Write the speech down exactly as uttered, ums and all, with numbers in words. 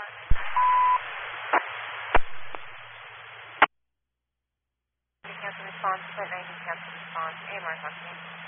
Cancel response, flight ninety cancel response, A M R talking.